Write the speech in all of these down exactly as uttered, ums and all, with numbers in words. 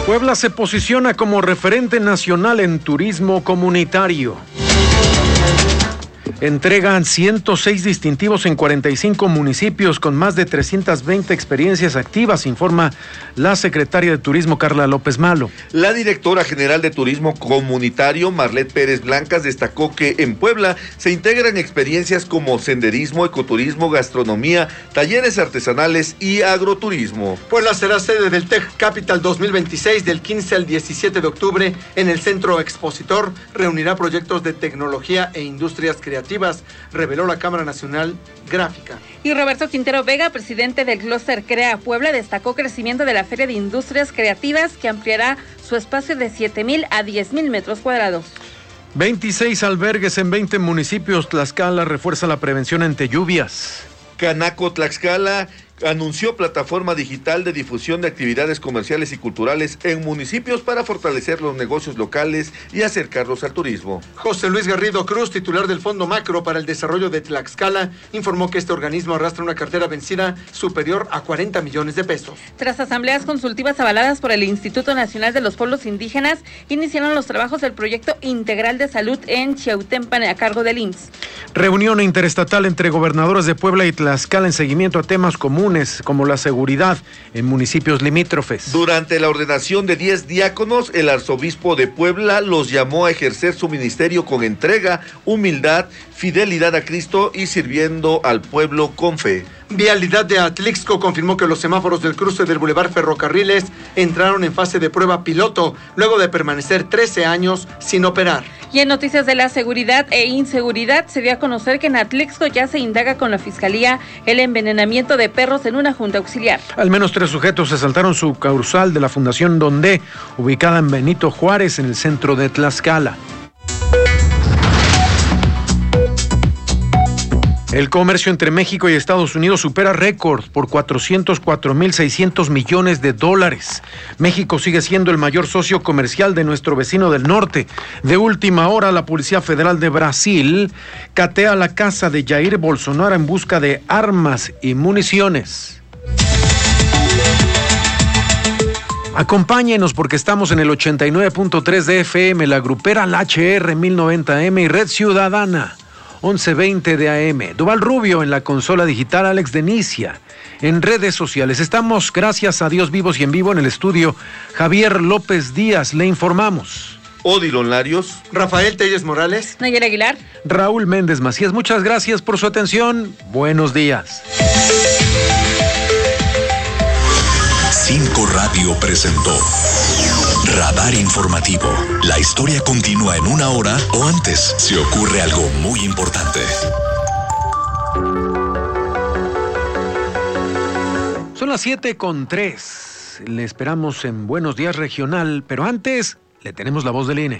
Puebla se posiciona como referente nacional en turismo comunitario. Entregan ciento seis distintivos en cuarenta y cinco municipios con más de trescientas veinte experiencias activas, informa la secretaria de Turismo Carla López Malo. La directora general de Turismo Comunitario, Marlet Pérez Blancas, destacó que en Puebla se integran experiencias como senderismo, ecoturismo, gastronomía, talleres artesanales y agroturismo. Puebla será sede del Tech Capital dos mil veintiséis del quince al diecisiete de octubre en el Centro Expositor. Reunirá proyectos de tecnología e industrias creativas, reveló la Cámara Nacional Gráfica. Y Roberto Quintero Vega, presidente del Clúster Crea Puebla, destacó crecimiento de la Feria de Industrias Creativas, que ampliará su espacio de siete mil a diez mil metros cuadrados. veintiséis albergues en veinte municipios. Tlaxcala refuerza la prevención ante lluvias. Canaco Tlaxcala anunció plataforma digital de difusión de actividades comerciales y culturales en municipios para fortalecer los negocios locales y acercarlos al turismo. José Luis Garrido Cruz, titular del Fondo Macro para el Desarrollo de Tlaxcala, informó que este organismo arrastra una cartera vencida superior a cuarenta millones de pesos. Tras asambleas consultivas avaladas por el Instituto Nacional de los Pueblos Indígenas, iniciaron los trabajos del proyecto integral de salud en Chiautempan a cargo del I M S S. Reunión interestatal entre gobernadores de Puebla y Tlaxcala en seguimiento a temas comunes como la seguridad en municipios limítrofes. Durante la ordenación de diez diáconos, el arzobispo de Puebla los llamó a ejercer su ministerio con entrega, humildad, fidelidad a Cristo y sirviendo al pueblo con fe. Vialidad de Atlixco confirmó que los semáforos del cruce del Boulevard Ferrocarriles entraron en fase de prueba piloto, luego de permanecer trece años sin operar. Y en noticias de la seguridad e inseguridad, se dio a conocer que en Atlixco ya se indaga con la Fiscalía el envenenamiento de perros en una junta auxiliar. Al menos tres sujetos se saltaron su causal de la Fundación Donde, ubicada en Benito Juárez, en el centro de Tlaxcala. El comercio entre México y Estados Unidos supera récord por cuatrocientos cuatro mil seiscientos millones de dólares. México sigue siendo el mayor socio comercial de nuestro vecino del norte. De última hora, la Policía Federal de Brasil catea la casa de Jair Bolsonaro en busca de armas y municiones. Acompáñenos porque estamos en el ochenta y nueve punto tres de F M, la grupera la H R mil noventa M y Red Ciudadana once veinte de A M. Duval Rubio en la consola digital, Alex Denicia en redes sociales. Estamos, gracias a Dios, vivos y en vivo en el estudio. Javier López Díaz, le informamos. Odilon Larios, Rafael Telles Morales, Nayera Aguilar, Raúl Méndez Macías. Muchas gracias por su atención. Buenos días. Cinco Radio presentó Radar Informativo. La historia continúa en una hora o antes si ocurre algo muy importante. Son las siete con tres. Le esperamos en Buenos Días Regional, pero antes le tenemos la voz del I N E.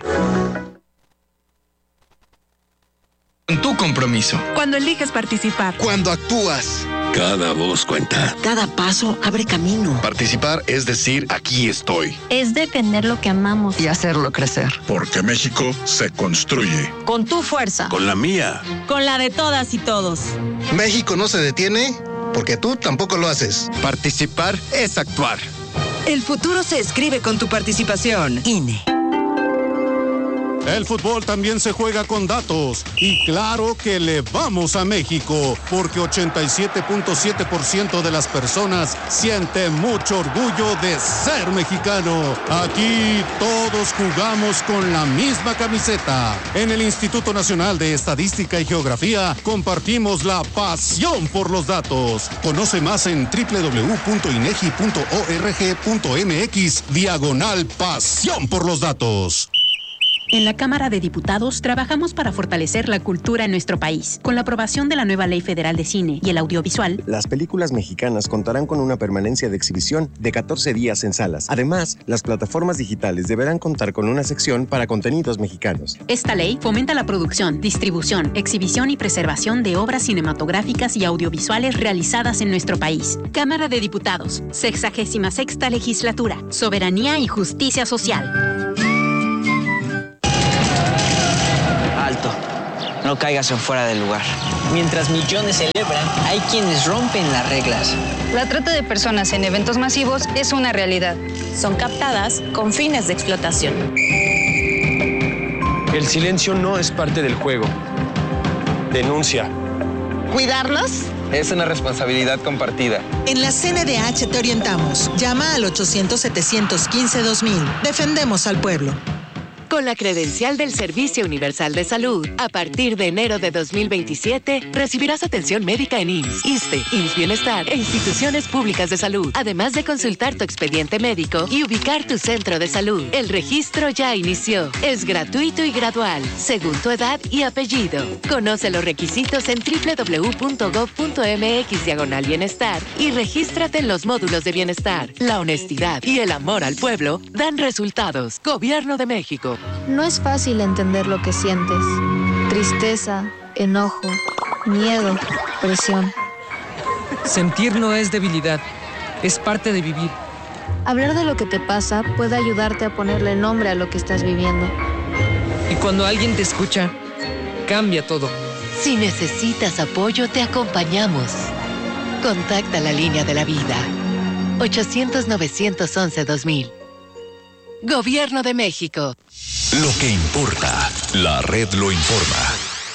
Con tu compromiso. Cuando eliges participar. Cuando actúas. Cada voz cuenta. Cada paso abre camino. Participar es decir, aquí estoy. Es defender lo que amamos. Y hacerlo crecer. Porque México se construye. Con tu fuerza. Con la mía. Con la de todas y todos. México no se detiene porque tú tampoco lo haces. Participar es actuar. El futuro se escribe con tu participación. I N E. El fútbol también se juega con datos y claro que le vamos a México porque ochenta y siete punto siete por ciento de las personas siente mucho orgullo de ser mexicano. Aquí todos jugamos con la misma camiseta. En el Instituto Nacional de Estadística y Geografía compartimos la pasión por los datos. Conoce más en doble u doble u doble u punto inegi punto org punto m x diagonal pasión por los datos. En la Cámara de Diputados trabajamos para fortalecer la cultura en nuestro país. Con la aprobación de la nueva Ley Federal de Cine y el Audiovisual, las películas mexicanas contarán con una permanencia de exhibición de catorce días en salas. Además, las plataformas digitales deberán contar con una sección para contenidos mexicanos. Esta ley fomenta la producción, distribución, exhibición y preservación de obras cinematográficas y audiovisuales realizadas en nuestro país. Cámara de Diputados, sexagésima sexta legislatura, soberanía y justicia social. Alto, no caigas en fuera del lugar. Mientras millones celebran, hay quienes rompen las reglas. La trata de personas en eventos masivos es una realidad. Son captadas con fines de explotación. El silencio no es parte del juego. Denuncia. ¿Cuidarnos? Es una responsabilidad compartida. En la C N D H te orientamos. Llama al ochocientos, setecientos quince, dos mil. Defendemos al pueblo. Con la credencial del Servicio Universal de Salud, a partir de enero de dos mil veintisiete, recibirás atención médica en I M S S, ISSSTE, I M S S Bienestar e instituciones públicas de salud, además de consultar tu expediente médico y ubicar tu centro de salud. El registro ya inició. Es gratuito y gradual, según tu edad y apellido. Conoce los requisitos en doble u doble u doble u punto gob punto eme equis diagonal bienestar y regístrate en los módulos de bienestar. La honestidad y el amor al pueblo dan resultados. Gobierno de México. No es fácil entender lo que sientes. Tristeza, enojo, miedo, presión. Sentir no es debilidad, es parte de vivir. Hablar de lo que te pasa puede ayudarte a ponerle nombre a lo que estás viviendo. Y cuando alguien te escucha, cambia todo. Si necesitas apoyo, te acompañamos. Contacta la línea de la vida. ochocientos, novecientos once, dos mil. Gobierno de México. Lo que importa, la red lo informa.